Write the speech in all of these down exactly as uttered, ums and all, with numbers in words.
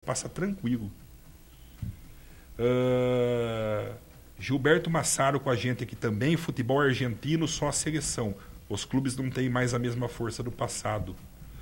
passa tranquilo. Uh, Gilberto Massaro com a gente aqui também. Futebol argentino, só a seleção. Os clubes não têm mais a mesma força do passado.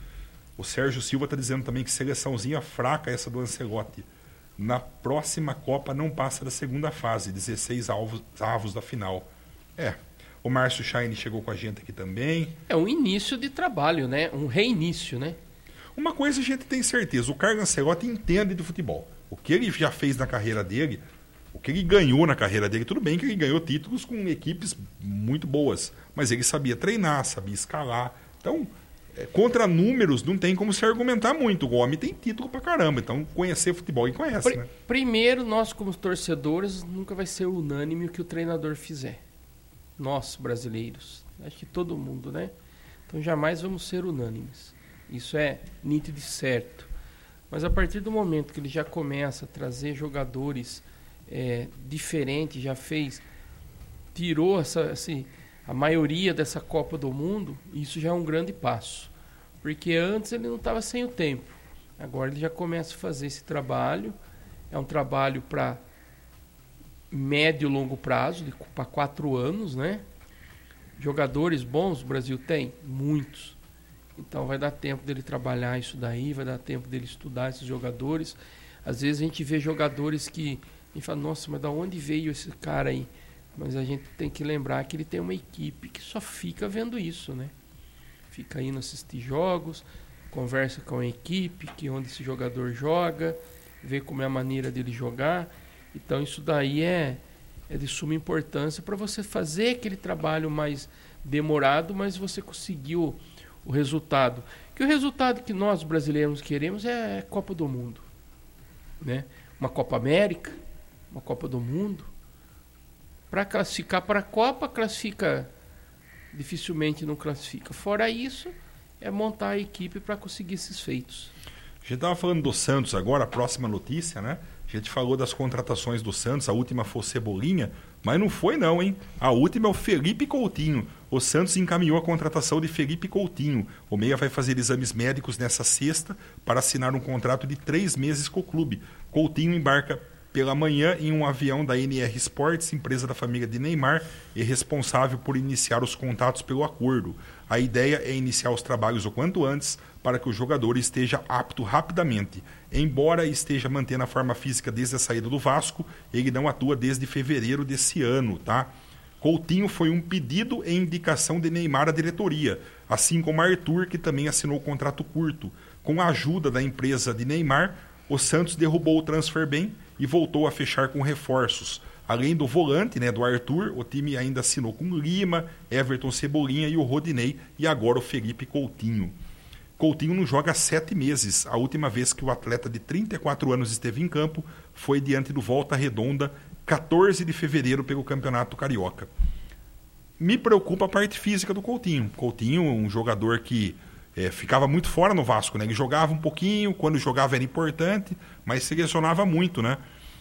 O Sérgio Silva está dizendo também que seleçãozinha fraca essa do Ancelotti. Na próxima Copa não passa da segunda fase, dezesseis avos, avos da final. É, o Márcio Chaine chegou com a gente aqui também. É um início de trabalho, né? Um reinício, né? Uma coisa a gente tem certeza, o Carlo Ancelotti entende de futebol. O que ele já fez na carreira dele, o que ele ganhou na carreira dele, tudo bem que ele ganhou títulos com equipes muito boas, mas ele sabia treinar, sabia escalar. Então, contra números não tem como se argumentar muito. O homem tem título pra caramba, então conhecer futebol ele conhece, Pr- né? Primeiro, nós como torcedores, nunca vai ser unânime o que o treinador fizer. Nós, brasileiros. Acho que todo mundo, né? Então jamais vamos ser unânimes. Isso é nítido e certo. Mas a partir do momento que ele já começa a trazer jogadores é, diferentes, já fez, tirou essa, assim, a maioria dessa Copa do Mundo, isso já é um grande passo. Porque antes ele não estava sem o tempo. Agora ele já começa a fazer esse trabalho. É um trabalho para médio e longo prazo, para quatro anos, né? Jogadores bons o Brasil tem? Muitos. Então vai dar tempo dele trabalhar isso daí, vai dar tempo dele estudar esses jogadores. Às vezes a gente vê jogadores que a gente fala, nossa, mas da onde veio esse cara aí? Mas a gente tem que lembrar que ele tem uma equipe que só fica vendo isso, né? Fica indo assistir jogos, conversa com a equipe, que onde esse jogador joga, vê como é a maneira dele jogar. Então isso daí é, é de suma importância para você fazer aquele trabalho mais demorado, mas você conseguiu o resultado. Que o resultado que nós brasileiros queremos é a Copa do Mundo, né? Uma Copa América, uma Copa do Mundo. Para classificar para a Copa, classifica, dificilmente não classifica. Fora isso, é montar a equipe para conseguir esses feitos. A gente estava falando do Santos agora, a próxima notícia, né? A gente falou das contratações do Santos, a última foi o Cebolinha, mas não foi não, hein? A última é o Felipe Coutinho. O Santos encaminhou a contratação de Felipe Coutinho. O meia vai fazer exames médicos nessa sexta para assinar um contrato de três meses com o clube. Coutinho embarca pela manhã em um avião da N R Sports, empresa da família de Neymar, e responsável por iniciar os contatos pelo acordo. A ideia é iniciar os trabalhos o quanto antes para que o jogador esteja apto rapidamente. Embora esteja mantendo a forma física desde a saída do Vasco, ele não atua desde fevereiro desse ano, tá? Coutinho foi um pedido e indicação de Neymar à diretoria, assim como Arthur, que também assinou o contrato curto. Com a ajuda da empresa de Neymar, o Santos derrubou o transfer ban e voltou a fechar com reforços. Além do volante, né, do Arthur, o time ainda assinou com Lima, Everton Cebolinha e o Rodinei, e agora o Felipe Coutinho. Coutinho não joga há sete meses. A última vez que o atleta de trinta e quatro anos esteve em campo foi diante do Volta Redonda, quatorze de fevereiro, pelo Campeonato Carioca. Me preocupa a parte física do Coutinho. Coutinho, um jogador que é, ficava muito fora no Vasco, né? Ele jogava um pouquinho, quando jogava era importante, mas selecionava muito, né?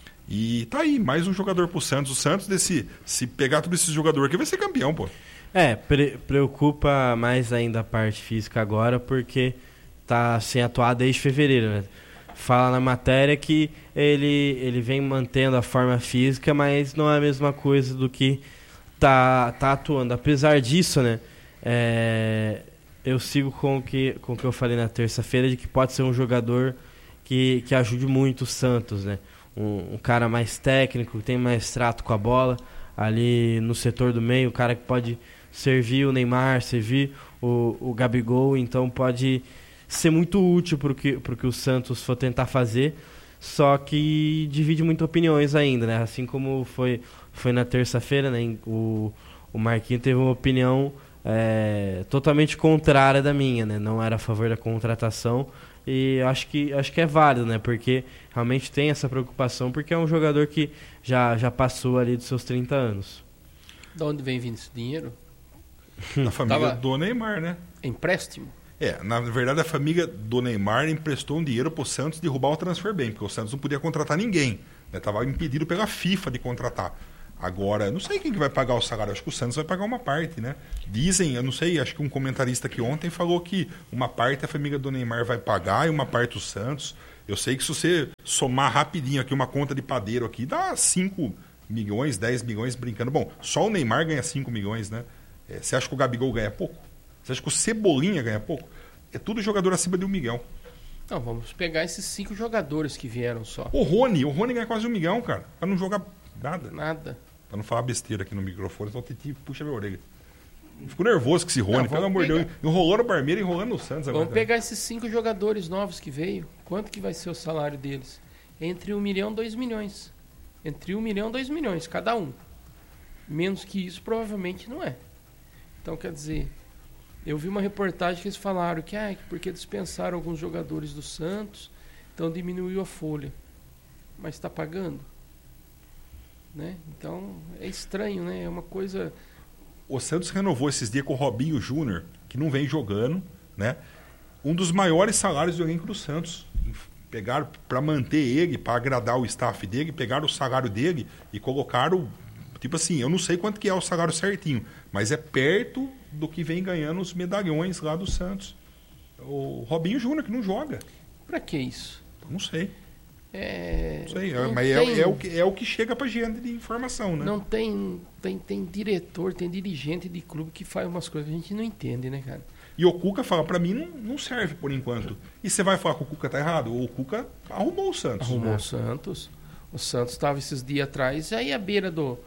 E tá aí, mais um jogador pro Santos. O Santos, desse, se pegar todos esses jogadores aqui, vai ser campeão, pô. É, pre- preocupa mais ainda a parte física agora, porque tá sem atuar desde fevereiro, né? Fala na matéria que ele, ele vem mantendo a forma física, mas não é a mesma coisa do que tá, tá atuando. Apesar disso, né, é, eu sigo com o que, com o que eu falei na terça-feira, de que pode ser um jogador que, que ajude muito o Santos, né? Um, um cara mais técnico, que tem mais trato com a bola ali no setor do meio, um cara que pode servir o Neymar, servir o, o Gabigol, então pode ser muito útil para o que, pro que o Santos for tentar fazer, só que divide muito opiniões ainda, né? Assim como foi, foi na terça-feira, né? o, o Marquinhos teve uma opinião é, totalmente contrária da minha, né? Não era a favor da contratação, e acho que, acho que é válido, né? Porque realmente tem essa preocupação, porque é um jogador que já, já passou ali dos seus trinta anos. De onde vem vindo esse dinheiro? Da família Tava... do Neymar, né? Empréstimo? É, na verdade a família do Neymar emprestou um dinheiro pro Santos derrubar o transfer ban, porque o Santos não podia contratar ninguém, né? Tava impedido pela FIFA de contratar. Agora, não sei quem que vai pagar o salário, acho que o Santos vai pagar uma parte, né? Dizem, eu não sei, acho que um comentarista aqui ontem falou que uma parte a família do Neymar vai pagar e uma parte o Santos. Eu sei que se você somar rapidinho aqui uma conta de padeiro aqui, dá cinco milhões, dez milhões brincando. Bom, só o Neymar ganha cinco milhões, né? É, você acha que o Gabigol ganha pouco? Você acha que o Cebolinha ganha pouco? É tudo jogador acima de um milhão. Não, vamos pegar esses cinco jogadores que vieram só. O Rony, o Rony ganha quase um milhão, cara. Pra não jogar nada. Nada. Pra não falar besteira aqui no microfone, então o Titi puxa minha orelha. Fico nervoso com esse Rony, Não, pelo amor de Deus. Enrolou no Barmeiro e enrolando no Santos agora. Vamos pegar esses cinco jogadores novos que veio. Quanto que vai ser o salário deles? Entre um milhão e dois milhões. Entre um milhão e dois milhões, cada um. Menos que isso, provavelmente não é. Então, quer dizer, eu vi uma reportagem que eles falaram que, ah, porque dispensaram alguns jogadores do Santos, então diminuiu a folha. Mas está pagando? Né? Então, é estranho, né? É uma coisa... O Santos renovou esses dias com o Robinho Júnior, que não vem jogando, né? Um dos maiores salários do elenco do Santos. Pegaram para manter ele, para agradar o staff dele, pegaram o salário dele e colocaram, tipo assim, eu não sei quanto que é o salário certinho, mas é perto do que vem ganhando os medalhões lá do Santos. O Robinho Júnior, que não joga. Para que isso? Não sei. É... Não sei, não mas tem... é, é, o que, é o que chega pra gente de informação, né? Não tem, tem, tem diretor, tem dirigente de clube que faz umas coisas que a gente não entende, né, cara? E o Cuca fala, pra mim não, não serve por enquanto. E você vai falar que o Cuca tá errado? O Cuca arrumou o Santos. Arrumou né? o Santos. O Santos estava esses dias atrás, aí à beira do...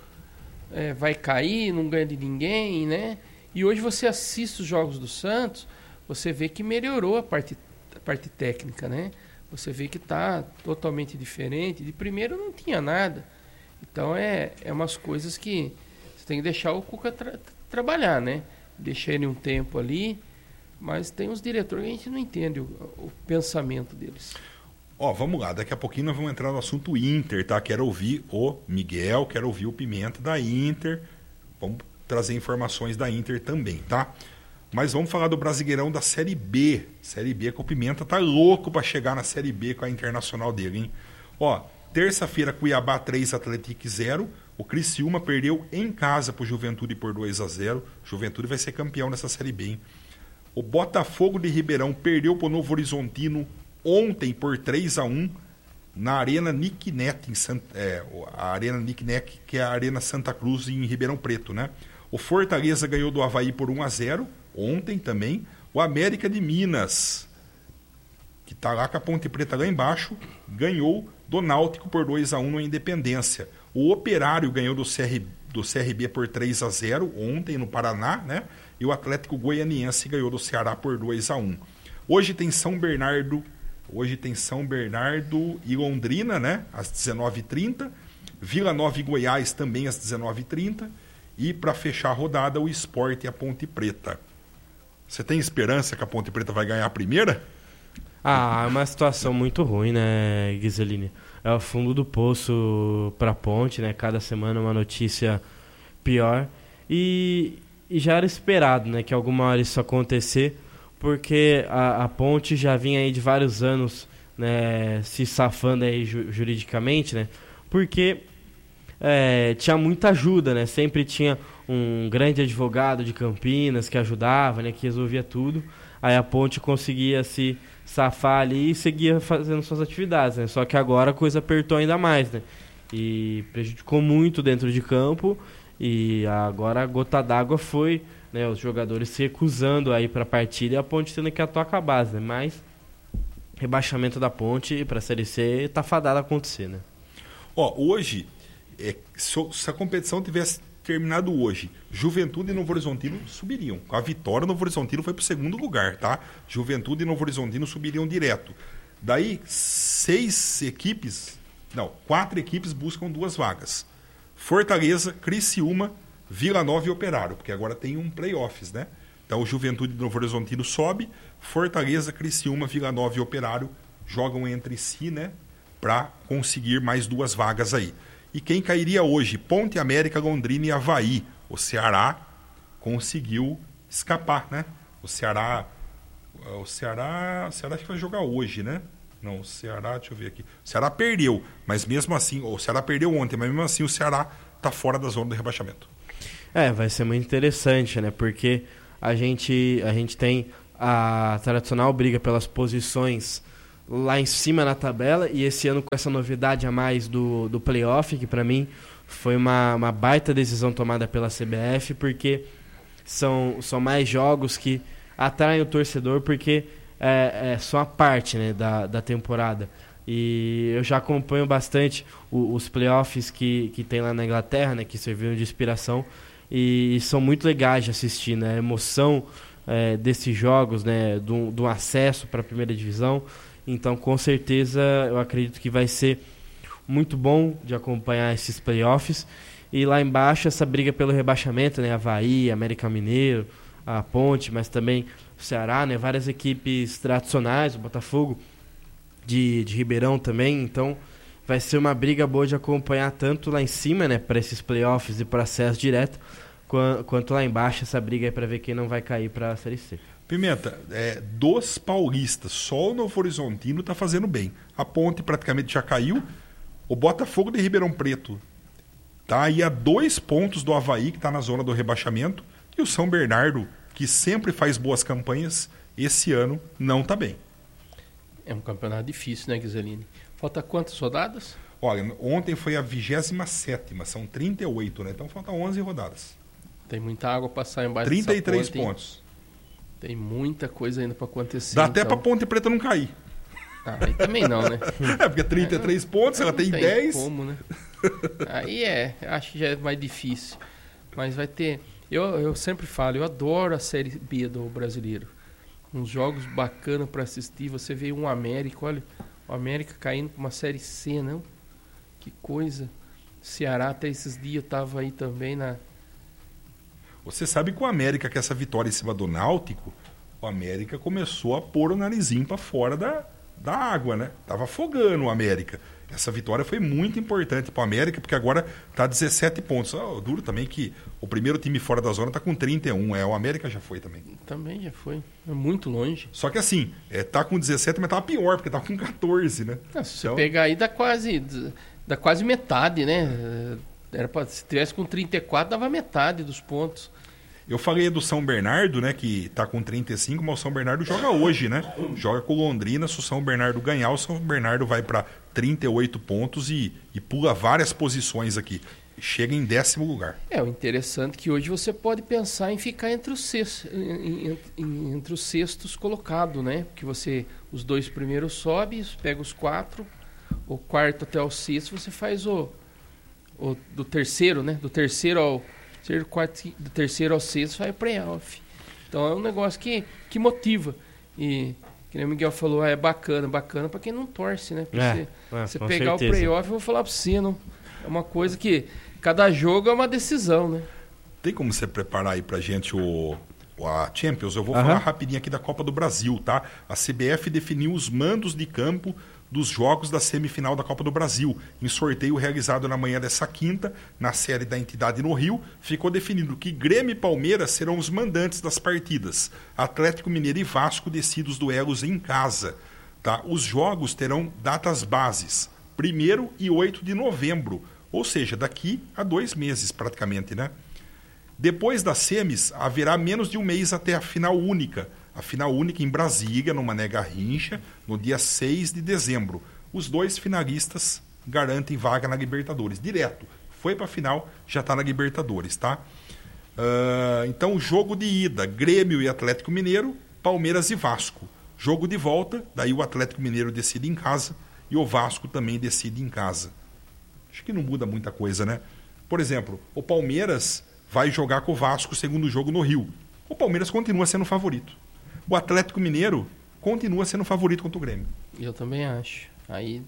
É, vai cair, não ganha de ninguém, né? E hoje você assiste os jogos do Santos, você vê que melhorou a parte, a parte técnica, né? Você vê que está totalmente diferente. De primeiro não tinha nada. Então é, é umas coisas que você tem que deixar o Cuca tra- trabalhar, né? Deixar ele um tempo ali, mas tem uns diretores que a gente não entende o, o pensamento deles. Ó, vamos lá, daqui a pouquinho nós vamos entrar no assunto Inter, tá? Quero ouvir o Miguel, quero ouvir o Pimenta da Inter. Vamos trazer informações da Inter também, tá? Mas vamos falar do Brasileirão da Série B. Série B, que o Pimenta tá louco para chegar na Série B com a Internacional dele, hein? Ó, terça-feira, Cuiabá três, Atlético zero. O Criciúma perdeu em casa pro Juventude por dois a zero. Juventude vai ser campeão nessa Série B, hein? O Botafogo de Ribeirão perdeu pro Novo Horizontino ontem por três a um na Arena Nicknet, em Sant... é, a Arena Nicknet, que é a Arena Santa Cruz em Ribeirão Preto, né? O Fortaleza ganhou do Avaí por um a zero. Ontem também, o América de Minas, que está lá com a Ponte Preta lá embaixo, ganhou do Náutico por dois a um na Independência. O Operário ganhou do, C R, do C R B por três a zero ontem no Paraná, né? E o Atlético Goianiense ganhou do Ceará por dois a um. Hoje tem São Bernardo, hoje tem São Bernardo e Londrina, né? Às dezenove e trinta. Vila Nova e Goiás também às dezenove e trinta. E para fechar a rodada, o Sport e a Ponte Preta. Você tem esperança que a Ponte Preta vai ganhar a primeira? Ah, é uma situação muito ruim, né, Ghiseline? É o fundo do poço para a Ponte, né? Cada semana uma notícia pior. E, e já era esperado, né, que alguma hora isso acontecer, porque a, a Ponte já vinha aí de vários anos, né, se safando aí ju, juridicamente, né? Porque é, tinha muita ajuda, né? Sempre tinha um grande advogado de Campinas que ajudava, né, que resolvia tudo. Aí a Ponte conseguia se safar ali e seguia fazendo suas atividades, né? Só que agora a coisa apertou ainda mais, né? E prejudicou muito dentro de campo. E agora a gota d'água foi, né, os jogadores se recusando a ir para a partida e a Ponte tendo que atuar com a base, né? Mas rebaixamento da Ponte para a Série C tá fadado a acontecer, né? Ó, hoje, é, se, se a competição tivesse terminado hoje, Juventude e Novo Horizontino subiriam. Com a vitória, Novo Horizontino foi para o segundo lugar, tá? Juventude e Novo Horizontino subiriam direto. Daí, seis equipes, não, quatro equipes buscam duas vagas. Fortaleza, Criciúma, Vila Nova e Operário, porque agora tem um playoffs, né? Então, Juventude e Novo Horizontino sobe, Fortaleza, Criciúma, Vila Nova e Operário jogam entre si, né? Para conseguir mais duas vagas aí. E quem cairia hoje? Ponte América, Londrina e Avaí. O Ceará conseguiu escapar, né? O Ceará, o Ceará, o Ceará acho que vai jogar hoje, né? Não, o Ceará, deixa eu ver aqui. O Ceará perdeu, mas mesmo assim, o Ceará perdeu ontem, mas mesmo assim o Ceará está fora da zona do rebaixamento. É, vai ser muito interessante, né? Porque a gente, a gente tem a tradicional briga pelas posições lá em cima na tabela, e esse ano com essa novidade a mais do, do playoff, que para mim foi uma, uma baita decisão tomada pela C B F, porque são, são mais jogos que atraem o torcedor, porque é, é só a parte, né, da, da temporada. E eu já acompanho bastante o, os playoffs que, que tem lá na Inglaterra, né, que serviram de inspiração, e são muito legais de assistir, né, a emoção é, desses jogos, né, do, do acesso para a primeira divisão. Então, com certeza, eu acredito que vai ser muito bom de acompanhar esses playoffs. E lá embaixo, essa briga pelo rebaixamento, né? Avaí, América Mineiro, a Ponte, mas também o Ceará, né? Várias equipes tradicionais, o Botafogo de, de Ribeirão também. Então, vai ser uma briga boa de acompanhar tanto lá em cima, né? Para esses playoffs e para acesso direto, quanto lá embaixo, essa briga é para ver quem não vai cair para a Série C. Pimenta, é, dos paulistas, só o Novo Horizontino está fazendo bem. A Ponte praticamente já caiu. O Botafogo de Ribeirão Preto está aí a dois pontos do Avaí, que está na zona do rebaixamento. E o São Bernardo, que sempre faz boas campanhas, esse ano não está bem. É um campeonato difícil, né, Ghiseline? Falta quantas rodadas? Olha, ontem foi a vigésima sétima, são trinta e oito, né? Então faltam onze rodadas. Tem muita água para passar embaixo trinta e três ponte, pontos. Tem muita coisa ainda para acontecer. Dá então. até para Ponte Preta não cair. Ah, aí também não, né? É, porque trinta e três é, pontos, ela tem, tem dez. Como, né? Aí é, acho que já é mais difícil. Mas vai ter... Eu, eu sempre falo, eu adoro a Série B do Brasileiro. Uns jogos bacanas para assistir. Você vê um América, olha, o América caindo para uma Série C, não? Que coisa. Ceará até esses dias estava aí também na... Você sabe que o América, com essa vitória em cima do Náutico, o América começou a pôr o narizinho para fora da, da água, né? Tava afogando o América. Essa vitória foi muito importante para o América, porque agora está dezessete pontos. Oh, duro também que o primeiro time fora da zona está com trinta e um. É, o América já foi também. Também já foi. É muito longe. Só que assim, é, tá com dezessete, mas tá pior, porque tá com catorze, né? Ah, se então... você pegar aí, dá quase, dá quase metade, né? Era pra, se tivesse com trinta e quatro, dava metade dos pontos. Eu falei do São Bernardo, né, que está com trinta e cinco, mas o São Bernardo joga hoje, né? Joga com Londrina. Se o São Bernardo ganhar, o São Bernardo vai para trinta e oito pontos e, e pula várias posições aqui. Chega em décimo lugar. É, o interessante é que hoje você pode pensar em ficar entre os sextos, em, em, entre os sextos colocados, né? Porque você, os dois primeiros sobe, pega os quatro, o quarto até o sexto, você faz o, o do terceiro, né? Do terceiro ao... Ser quarto, do terceiro ao sexto vai playoff. Então é um negócio que, que motiva. E, que nem o Miguel falou, ah, é bacana, bacana para quem não torce, né? Pra é, você, é, você pegar certeza. o playoff, eu vou falar para você, não. É uma coisa que cada jogo é uma decisão, né? Tem como você preparar aí pra gente o, a Champions? Eu vou Uhum. falar rapidinho aqui da Copa do Brasil, tá? A C B F definiu os mandos de campo dos jogos da semifinal da Copa do Brasil. Em sorteio realizado na manhã dessa quinta, na sede da entidade no Rio, ficou definido que Grêmio e Palmeiras serão os mandantes das partidas. Atlético Mineiro e Vasco decidem os duelos em casa. Tá? Os jogos terão datas bases, primeiro e oito de novembro, ou seja, daqui a dois meses praticamente, né? Depois das semis, haverá menos de um mês até a final única. A final única em Brasília, no Mané Garrincha, no dia seis de dezembro. Os dois finalistas garantem vaga na Libertadores. Direto. Foi para a final, já está na Libertadores, tá? Uh, então, jogo de ida, Grêmio e Atlético Mineiro, Palmeiras e Vasco. Jogo de volta, daí o Atlético Mineiro decide em casa e o Vasco também decide em casa. Acho que não muda muita coisa, né? Por exemplo, o Palmeiras vai jogar com o Vasco o segundo jogo no Rio. O Palmeiras continua sendo favorito. O Atlético Mineiro continua sendo favorito contra o Grêmio. Eu também acho. Aí,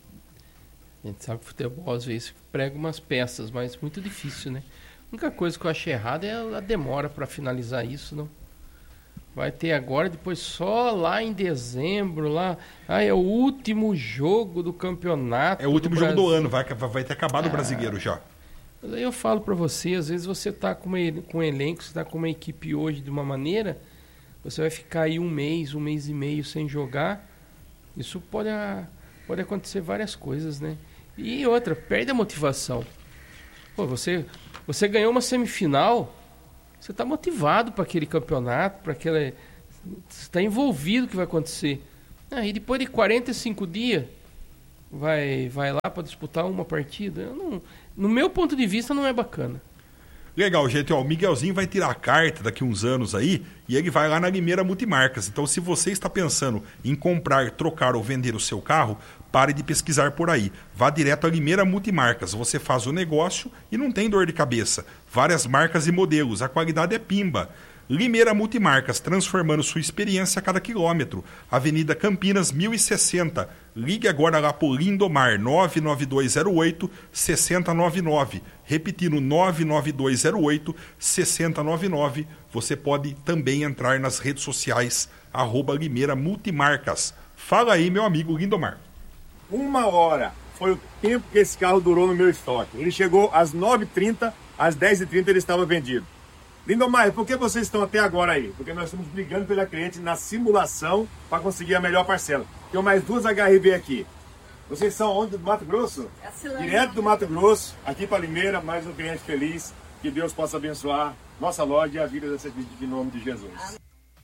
a gente sabe que o futebol às vezes prega umas peças, mas muito difícil, né? A única coisa que eu acho errada é a demora para finalizar isso, não? Vai ter agora, depois só lá em dezembro, lá... Ah, é o último jogo do campeonato. É o último do jogo Brasil. do ano, vai, vai ter acabado Ah, o brasileiro já. Mas aí eu falo para você, às vezes você tá com, uma, com um elenco, você tá com uma equipe hoje de uma maneira... Você vai ficar aí um mês, um mês e meio sem jogar. Isso pode, pode acontecer várias coisas, né? E outra, perde a motivação. Pô, você, você ganhou uma semifinal, você está motivado para aquele campeonato, para aquele... Você está envolvido no que vai acontecer. Ah, e depois de quarenta e cinco dias, vai, vai lá para disputar uma partida. Eu não, no meu ponto de vista, não é bacana. Legal, gente. Ó, o Miguelzinho vai tirar a carta daqui uns anos aí e ele vai lá na Limeira Multimarcas. Então, se você está pensando em comprar, trocar ou vender o seu carro, pare de pesquisar por aí. Vá direto à Limeira Multimarcas. Você faz o negócio e não tem dor de cabeça. Várias marcas e modelos. A qualidade é pimba. Limeira Multimarcas, transformando sua experiência a cada quilômetro. Avenida Campinas, mil e sessenta. Ligue agora lá por Lindomar, nove nove dois zero oito, seis zero nove nove. Repetindo, nove nove dois zero oito, seis zero nove nove. Você pode também entrar nas redes sociais, arroba Limeira Multimarcas. Fala aí, meu amigo Lindomar. Uma hora foi o tempo que esse carro durou no meu estoque. Ele chegou às nove e trinta, às dez e trinta ele estava vendido. Lindomar, por que vocês estão até agora aí? Porque nós estamos brigando pela cliente na simulação para conseguir a melhor parcela. Tenho mais duas H R V aqui. Vocês são onde? Do Mato Grosso? É direto do Mato Grosso, aqui para Limeira, mais um cliente feliz. Que Deus possa abençoar nossa loja e a vida dessa gente em nome de Jesus.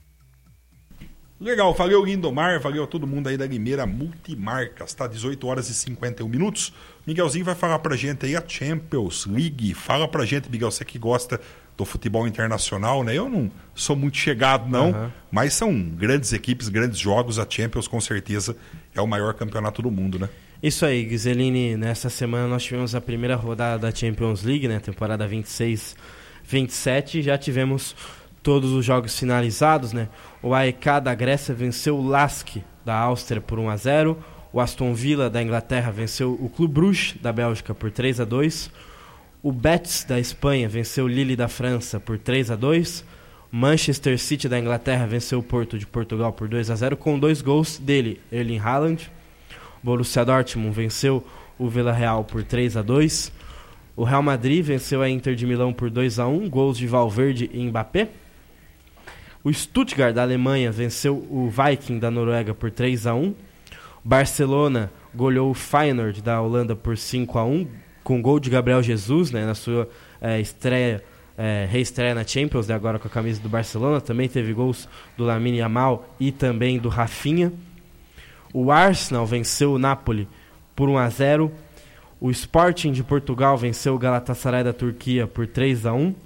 Legal, valeu Lindomar, valeu a todo mundo aí da Limeira Multimarcas, tá? dezoito horas e cinquenta e um minutos. Miguelzinho vai falar pra gente aí a Champions League. Fala pra gente, Miguel, você que gosta do futebol internacional, né? Eu não sou muito chegado, não, uhum. mas são grandes equipes, grandes jogos. A Champions, com certeza, é o maior campeonato do mundo, né? Isso aí, Giseline. Nessa semana nós tivemos a primeira rodada da Champions League, né? Temporada vinte e seis vinte e sete. Já tivemos todos os jogos finalizados, né? O A E K da Grécia venceu o Lask da Áustria por um a zero. O Aston Villa da Inglaterra venceu o Clube Bruges da Bélgica por três a dois. O Betis da Espanha venceu o Lille da França por três a dois. Manchester City da Inglaterra venceu o Porto de Portugal por dois a zero com dois gols dele, Erling Haaland. O Borussia Dortmund venceu o Villarreal por três a dois. O Real Madrid venceu a Inter de Milão por dois a um, gols de Valverde e Mbappé. O Stuttgart da Alemanha venceu o Viking da Noruega por três a um. O Barcelona goleou o Feyenoord da Holanda por cinco a um, com gol de Gabriel Jesus, né, na sua é, estreia, é, reestreia na Champions, né, agora com a camisa do Barcelona. Também teve gols do Lamine Yamal e também do Rafinha. O Arsenal venceu o Napoli por um a zero. O Sporting de Portugal venceu o Galatasaray da Turquia por três a um.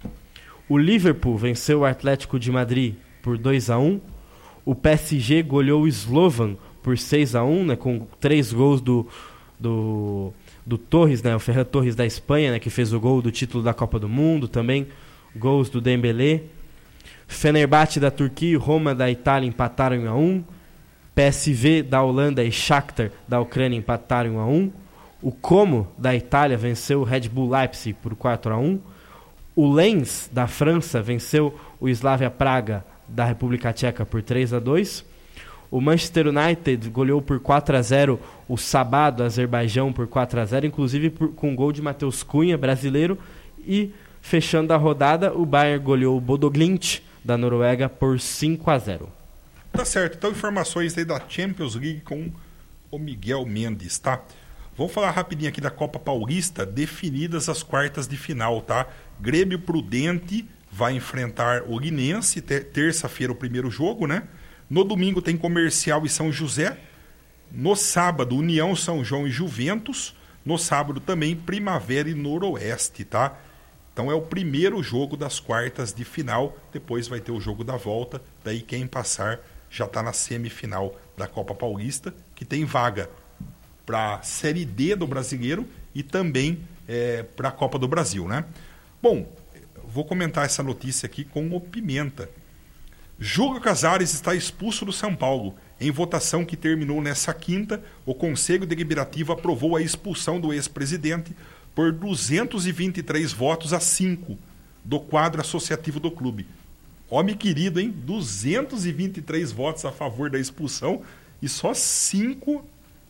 O Liverpool venceu o Atlético de Madrid por dois a um. O P S G goleou o Slovan por seis a um, né, com três gols do, do, do Torres, né, o Ferran Torres da Espanha, né, que fez o gol do título da Copa do Mundo, também gols do Dembélé. Fenerbahçe da Turquia e Roma da Itália empataram em um a um. P S V da Holanda e Shakhtar da Ucrânia empataram em um a um. O Como da Itália venceu o Red Bull Leipzig por quatro a um. O Lens da França venceu o Slavia Praga da República Tcheca por três a dois. O Manchester United goleou por quatro a zero o Sabah do Azerbaijão por quatro a zero, inclusive por, com gol de Matheus Cunha, brasileiro. E, fechando a rodada, o Bayern goleou o Bodo Glimt da Noruega por cinco a zero. Tá certo, então informações aí da Champions League com o Miguel Mendes, tá? Vamos falar rapidinho aqui da Copa Paulista, definidas as quartas de final, tá? Grêmio Prudente vai enfrentar o Linense, ter- terça-feira o primeiro jogo, né? No domingo tem Comercial e São José. No sábado, União, São João e Juventus. No sábado também Primavera e Noroeste, tá? Então é o primeiro jogo das quartas de final. Depois vai ter o jogo da volta. Daí quem passar já está na semifinal da Copa Paulista, que tem vaga para a Série D do Brasileiro e também é, para a Copa do Brasil, né? Bom, vou comentar essa notícia aqui com o Pimenta. Júlio Casares está expulso do São Paulo. Em votação que terminou nessa quinta, o Conselho Deliberativo aprovou a expulsão do ex-presidente por duzentos e vinte e três votos a cinco do quadro associativo do clube. Homem querido, hein? duzentos e vinte e três votos a favor da expulsão e só cinco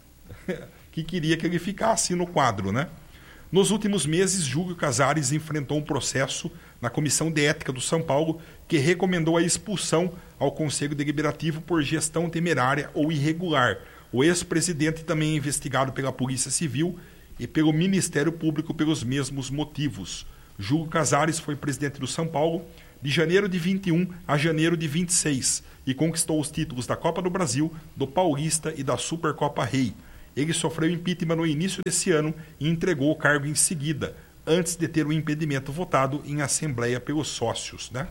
que queria que ele ficasse no quadro, né? Nos últimos meses, Júlio Casares enfrentou um processo na Comissão de Ética do São Paulo que recomendou a expulsão ao Conselho Deliberativo por gestão temerária ou irregular. O ex-presidente também é investigado pela Polícia Civil e pelo Ministério Público pelos mesmos motivos. Júlio Casares foi presidente do São Paulo de janeiro de vinte e um a janeiro de vinte e seis e conquistou os títulos da Copa do Brasil, do Paulista e da Supercopa Rei. Ele sofreu impeachment no início desse ano e entregou o cargo em seguida, antes de ter o impedimento votado em assembleia pelos sócios, né?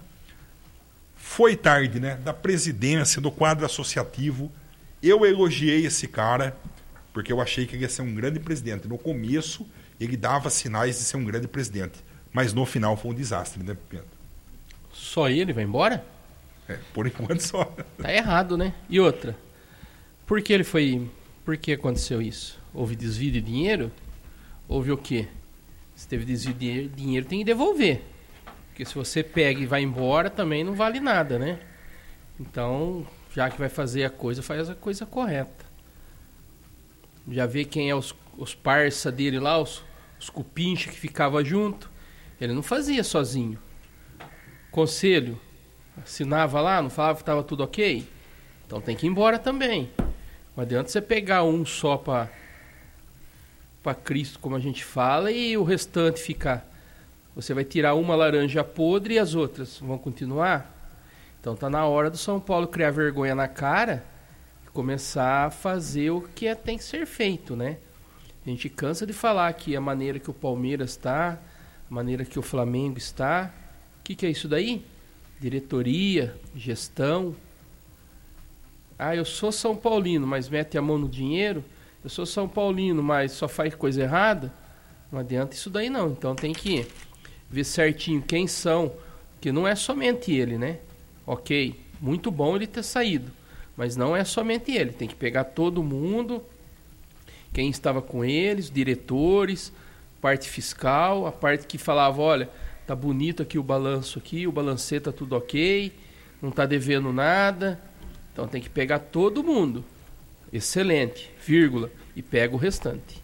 Foi tarde, né? Da presidência, do quadro associativo. Eu elogiei esse cara, porque eu achei que ele ia ser um grande presidente. No começo, ele dava sinais de ser um grande presidente. Mas no final foi um desastre, né, Pedro? Só ele vai embora? É, por enquanto só. Tá errado, né? E outra, por que ele foi... Por que aconteceu isso? Houve desvio de dinheiro? Houve o quê? Se teve desvio de dinheiro, tem que devolver. Porque se você pega e vai embora, também não vale nada, né? Então, já que vai fazer a coisa, faz a coisa correta. Já vê quem é os, os parça dele lá, os, os cupincha que ficava junto. Ele não fazia sozinho. Conselho, assinava lá, não falava que estava tudo ok? Então tem que ir embora também. Não adianta você pegar um só para para Cristo, como a gente fala, e o restante ficar. Você vai tirar uma laranja podre e as outras vão continuar? Então tá na hora do São Paulo criar vergonha na cara e começar a fazer o que é, tem que ser feito, né? A gente cansa de falar que a maneira que o Palmeiras está, a maneira que o Flamengo está. O que, que é isso daí? Diretoria, gestão. Ah, eu sou São Paulino, mas mete a mão no dinheiro. Eu sou São Paulino, mas só faz coisa errada. Não adianta isso daí não. Então tem que ver certinho quem são. Que não é somente ele, né? Ok, muito bom ele ter saído. Mas não é somente ele. Tem que pegar todo mundo. Quem estava com eles, diretores, parte fiscal, a parte que falava, olha, tá bonito aqui o balanço aqui, o balancete tá tudo ok, não tá devendo nada. Então tem que pegar todo mundo. Excelente, vírgula, e pega o restante.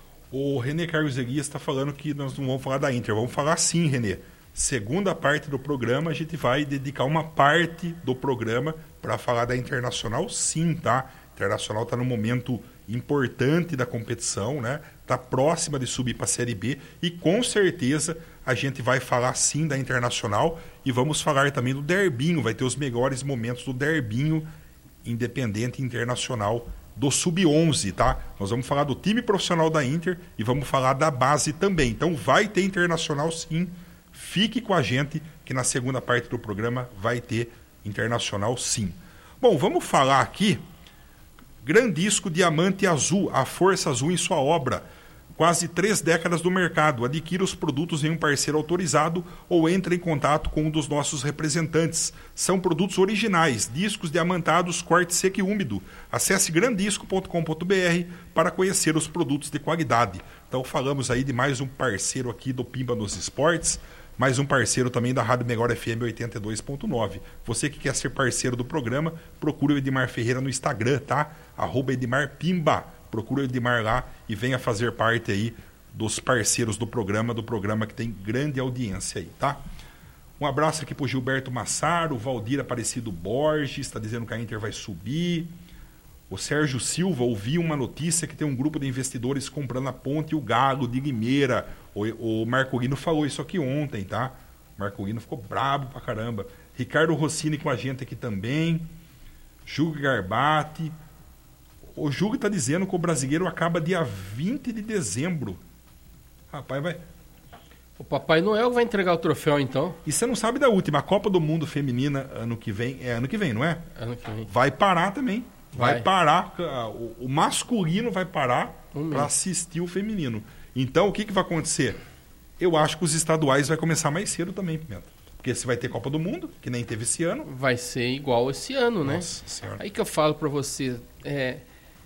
O René Carlos Elias está falando que nós não vamos falar da Inter. Vamos falar sim, René. Segunda parte do programa, a gente vai dedicar uma parte do programa para falar da Internacional, sim, tá? A Internacional está num momento importante da competição, né? Está próxima de subir para a Série B e com certeza a gente vai falar sim da Internacional e vamos falar também do Derbinho. Vai ter os melhores momentos do Derbinho Independente Internacional do sub onze, tá? Nós vamos falar do time profissional da Inter e vamos falar da base também. Então vai ter Internacional sim. Fique com a gente que na segunda parte do programa vai ter Internacional sim. Bom, vamos falar aqui. Grandisco Diamante Azul, a Força Azul em sua obra. Quase três décadas do mercado. Adquira os produtos em um parceiro autorizado ou entre em contato com um dos nossos representantes. São produtos originais, discos diamantados, corte seco e úmido. Acesse grandisco ponto com ponto b r para conhecer os produtos de qualidade. Então falamos aí de mais um parceiro aqui do Pimba nos Esportes, mais um parceiro também da Rádio Melhor F M oitenta e dois ponto nove. Você que quer ser parceiro do programa, procura o Edmar Ferreira no Instagram, tá? Arroba Edmar Pimba. Procura o Edmar lá e venha fazer parte aí dos parceiros do programa, do programa que tem grande audiência aí, tá? Um abraço aqui pro Gilberto Massaro, o Valdir Aparecido Borges, está dizendo que a Inter vai subir. O Sérgio Silva ouviu uma notícia que tem um grupo de investidores comprando a Ponte e o Galo de Limeira. O, o Marcolino falou isso aqui ontem, tá? O Marcolino ficou brabo pra caramba. Ricardo Rossini com a gente aqui também. Júlio Garbati. O Júlio está dizendo que o Brasileiro acaba dia vinte de dezembro. Rapaz, vai... O Papai Noel vai entregar o troféu, então? E você não sabe da última, a Copa do Mundo Feminina ano que vem, é ano que vem, não é? Ano que vem. Vai parar também. Vai, Vai. parar, o, o masculino vai parar Um para mês. assistir o feminino. Então, o que, que vai acontecer? Eu acho que os estaduais vai começar mais cedo também, Pimenta. Porque você vai ter Copa do Mundo, que nem teve esse ano. Vai ser igual esse ano, né? Nossa Senhora. Aí que eu falo pra você, é,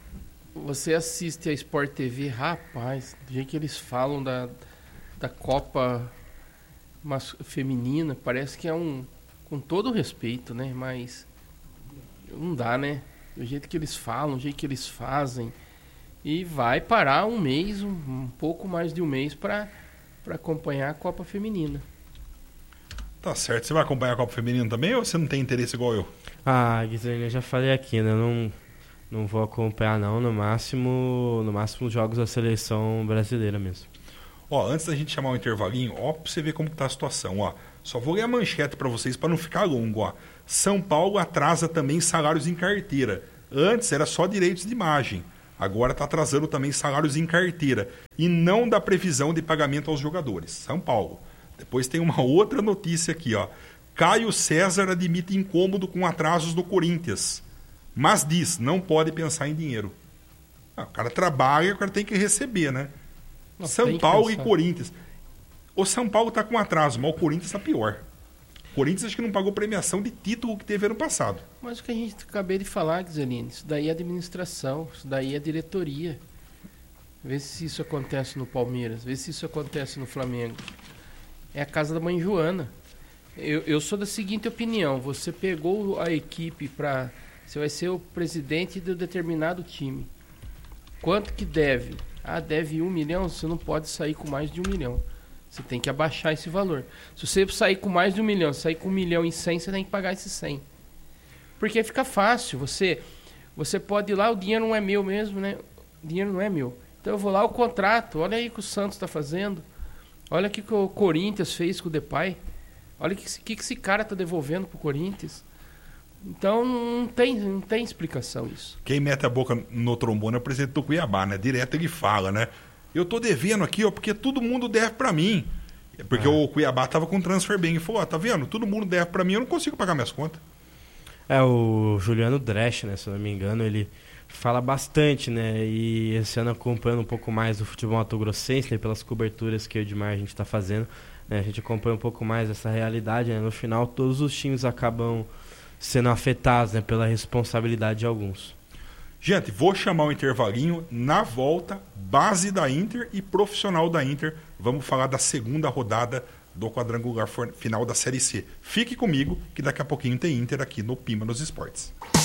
você assiste a Sport T V, rapaz, do jeito que eles falam da, da Copa mas, feminina, parece que é um, com todo respeito, né? Mas não dá, né? Do jeito que eles falam, do jeito que eles fazem. E vai parar um mês, um, um pouco mais de um mês para para acompanhar a Copa Feminina. Tá certo. Você vai acompanhar a Copa Feminina também ou você não tem interesse igual eu? Ah, Guilherme, eu já falei aqui, né? Não, não vou acompanhar não, no máximo, no máximo jogos da seleção brasileira mesmo. Ó, antes da gente chamar o intervalinho, ó, pra você ver como que tá a situação, ó. Só vou ler a manchete para vocês para não ficar longo. Ó. São Paulo atrasa também salários em carteira. Antes era só direitos de imagem. Agora está atrasando também salários em carteira. E não dá previsão de pagamento aos jogadores. São Paulo. Depois tem uma outra notícia aqui. Ó. Caio César admite incômodo com atrasos do Corinthians. Mas diz, não pode pensar em dinheiro. Ah, o cara trabalha, o cara tem que receber, né? Não, São Paulo e Corinthians. O São Paulo está com atraso, mas o Corinthians está pior. O Corinthians acho que não pagou premiação de título que teve ano passado. Mas o que a gente acabei de falar, Giselino, isso daí é administração, isso daí é diretoria. Vê se isso acontece no Palmeiras, vê se isso acontece no Flamengo. É a casa da mãe Joana. Eu, eu sou da seguinte opinião, você pegou a equipe para... Você vai ser o presidente de um determinado time. Quanto que deve? Ah, deve um milhão, você não pode sair com mais de um milhão. Você tem que abaixar esse valor. Se você sair com mais de um milhão, sair com um milhão e cem, você tem que pagar esses cem. Porque fica fácil. Você, você pode ir lá, o dinheiro não é meu mesmo, né? O dinheiro não é meu. Então eu vou lá, o contrato. Olha aí o que o Santos está fazendo. Olha o que o Corinthians fez com o Depay. Olha o que, que esse cara está devolvendo pro Corinthians. Então não tem, não tem explicação isso. Quem mete a boca no trombone é o presidente do Cuiabá, né? Direto ele fala, né? Eu tô devendo aqui, ó, porque todo mundo deve para mim. Porque é. o Cuiabá tava com transfer bem e falou, ó, tá vendo? Todo mundo deve para mim, eu não consigo pagar minhas contas. É, o Juliano Dresch, né, se eu não me engano, ele fala bastante, né? E esse ano acompanhando um pouco mais do futebol mato-grossense, né, pelas coberturas que eu e o Edmar a gente tá fazendo, né? A gente acompanha um pouco mais essa realidade, né? No final, todos os times acabam sendo afetados, né, pela responsabilidade de alguns. Gente, vou chamar o intervalinho. Na volta, base da Inter e profissional da Inter. Vamos falar da segunda rodada do quadrangular final da Série C. Fique comigo, que daqui a pouquinho tem Inter aqui no Pima nos Esportes.